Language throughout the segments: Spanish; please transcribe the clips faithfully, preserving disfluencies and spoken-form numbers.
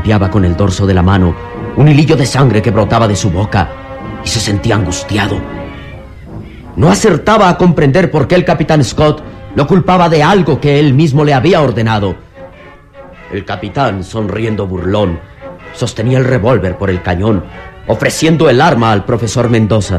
limpiaba con el dorso de la mano un hilillo de sangre que brotaba de su boca y se sentía angustiado. No acertaba a comprender por qué el capitán Scott lo culpaba de algo que él mismo le había ordenado. El capitán, sonriendo burlón, sostenía el revólver por el cañón, ofreciendo el arma al profesor Mendoza.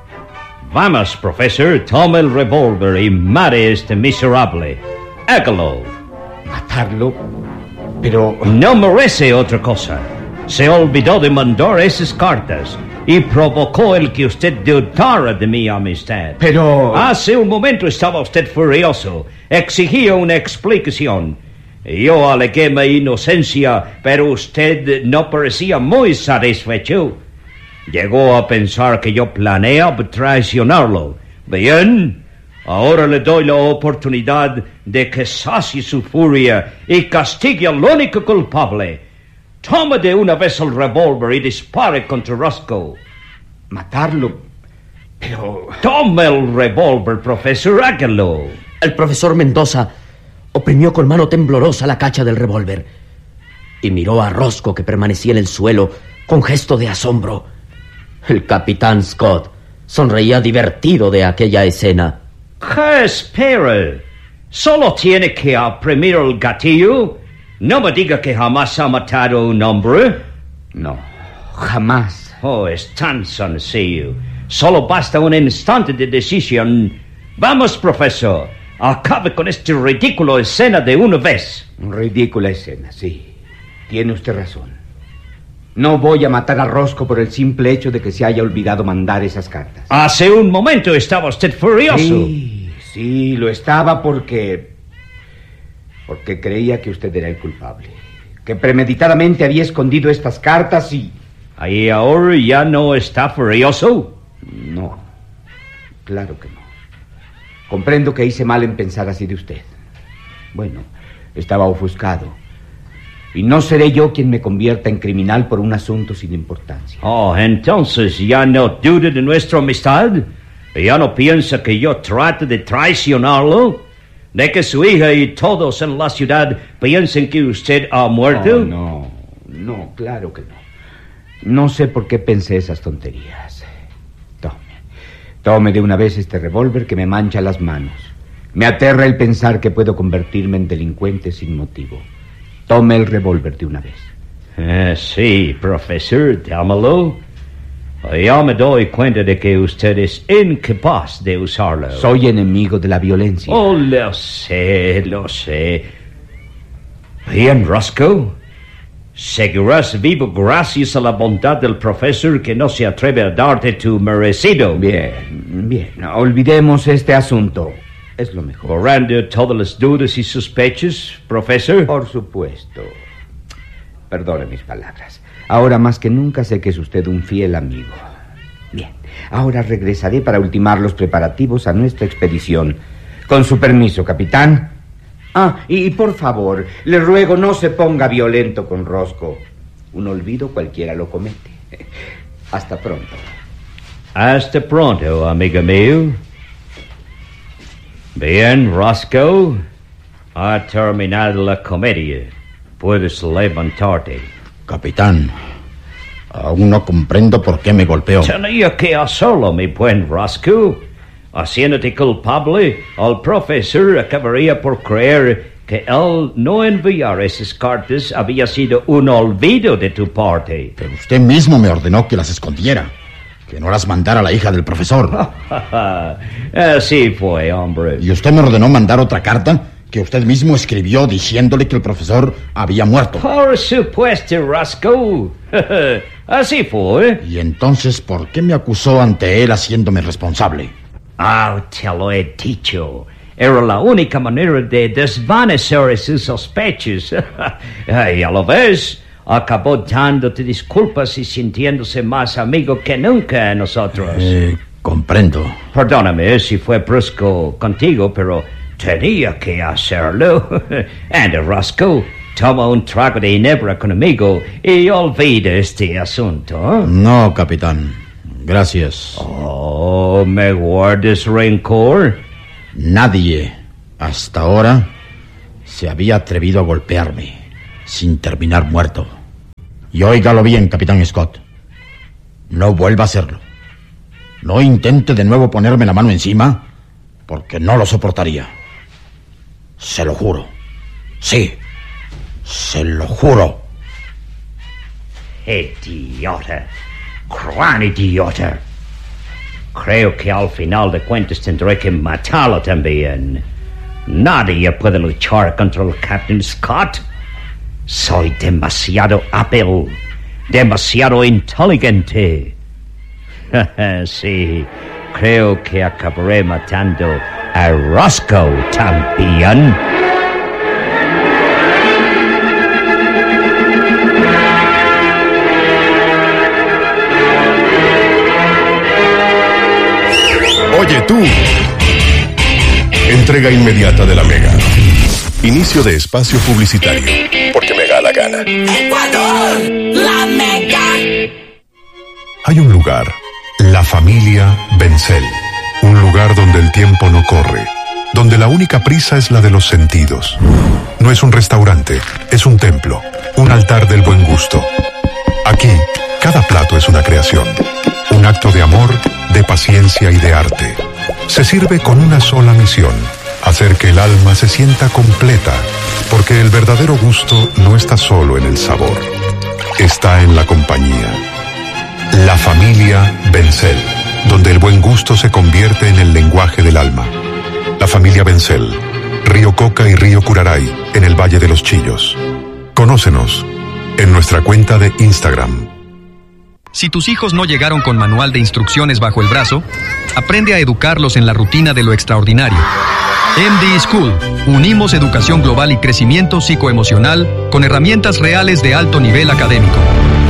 Vamos, profesor, tome el revólver y mate a este miserable. Hágalo. ¿Matarlo? Pero... No merece otra cosa. Se olvidó de mandar esas cartas y provocó el que usted dudara de mi amistad. Pero... Hace un momento estaba usted furioso. Exigía una explicación. Yo alegué mi inocencia, pero usted no parecía muy satisfecho. Llegó a pensar que yo planeaba traicionarlo. Bien, ahora le doy la oportunidad de que sacie su furia y castigue al único culpable. Tome de una vez el revólver y dispare contra Roscoe. ¿Matarlo? Pero... Tome el revólver, profesor, hágalo. El profesor Mendoza oprimió con mano temblorosa la cacha del revólver y miró a Roscoe, que permanecía en el suelo, con gesto de asombro. El capitán Scott sonreía divertido de aquella escena. ¿Qué espera? ¿Solo tiene que oprimir el gatillo? No me diga que jamás ha matado a un hombre. No, jamás. Oh, es tan sencillo. Solo basta un instante de decisión. Vamos, profesor. Acabe con esta ridícula escena de una vez. Ridícula escena, sí. Tiene usted razón. No voy a matar a Roscoe por el simple hecho de que se haya olvidado mandar esas cartas. Hace un momento estaba usted furioso. Sí, sí, lo estaba porque... Porque creía que usted era el culpable. Que premeditadamente había escondido estas cartas y... ¿Y ahora ya no está furioso? No, claro que no. Comprendo que hice mal en pensar así de usted. Bueno, estaba ofuscado. Y no seré yo quien me convierta en criminal por un asunto sin importancia. Oh, entonces ya no duda de nuestra amistad. ¿Ya no piensa que yo trato de traicionarlo? ¿De que su hija y todos en la ciudad piensen que usted ha muerto? Oh, no, no, claro que no. No sé por qué pensé esas tonterías. Tome, tome de una vez este revólver que me mancha las manos. Me aterra el pensar que puedo convertirme en delincuente sin motivo. Tome el revólver de una vez. Eh, sí, profesor, dámelo. Ya me doy cuenta de que usted es incapaz de usarlo. Soy enemigo de la violencia. Oh, lo sé, lo sé. Bien, Roscoe. Seguirás vivo gracias a la bondad del profesor, que no se atreve a darte tu merecido. Bien, bien. Olvidemos este asunto. Es lo mejor. Borrando todas las dudas y sospechas, profesor. Por supuesto. Perdone mis palabras. Ahora más que nunca sé que es usted un fiel amigo. Bien, ahora regresaré para ultimar los preparativos a nuestra expedición. Con su permiso, capitán. Ah, y por favor, le ruego no se ponga violento con Roscoe. Un olvido cualquiera lo comete. Hasta pronto. Hasta pronto, amigo mío. Bien, Roscoe. Ha terminado la comedia. Puedes levantarte. Capitán, aún no comprendo por qué me golpeó. Tenía que hacerlo, mi buen Roscoe. Haciéndote culpable, el profesor acabaría por creer que él no enviar esas cartas había sido un olvido de tu parte. Pero usted mismo me ordenó que las escondiera, que no las mandara a la hija del profesor. Así fue, hombre. ¿Y usted me ordenó mandar otra carta que usted mismo escribió diciéndole que el profesor había muerto? Por supuesto, Roscoe. Así fue. ¿Y entonces por qué me acusó ante él haciéndome responsable? Ah, te lo he dicho. Era la única manera de desvanecer sus sospechas. Ya lo ves. Acabó dándote disculpas y sintiéndose más amigo que nunca a nosotros. Eh, comprendo. Perdóname si fue brusco contigo, pero tenía que hacerlo. Anda, Roscoe, toma un trago de ginebra conmigo y olvida este asunto. No, capitán. Gracias. Oh, ¿me guardas rencor? Nadie, hasta ahora, se había atrevido a golpearme sin terminar muerto. Y óigalo bien, capitán Scott. No vuelva a hacerlo. No intente de nuevo ponerme la mano encima, porque no lo soportaría. Se lo juro. Sí, se lo juro. Idiota. Gran idiota. Creo que al final de cuentas tendré que matarlo también. Nadie puede luchar contra el Captain Scott. Soy demasiado hábil, demasiado inteligente. Sí, creo que acabaré matando a Roscoe también. Oye tú. Entrega inmediata de la Mega. Inicio de espacio publicitario. Porque me da la gana. ¡Ecuador! ¡La Mega! Hay un lugar, la familia Bencel. Un lugar donde el tiempo no corre. Donde la única prisa es la de los sentidos. No es un restaurante, es un templo. Un altar del buen gusto. Aquí, cada plato es una creación. Un acto de amor, de paciencia y de arte. Se sirve con una sola misión: hacer que el alma se sienta completa, porque el verdadero gusto no está solo en el sabor, está en la compañía. La familia Bencel, donde el buen gusto se convierte en el lenguaje del alma. La familia Bencel, Río Coca y Río Curaray, en el Valle de los Chillos. Conócenos en nuestra cuenta de Instagram. Si tus hijos no llegaron con manual de instrucciones bajo el brazo, aprende a educarlos en la rutina de lo extraordinario. M D School. Unimos educación global y crecimiento psicoemocional con herramientas reales de alto nivel académico.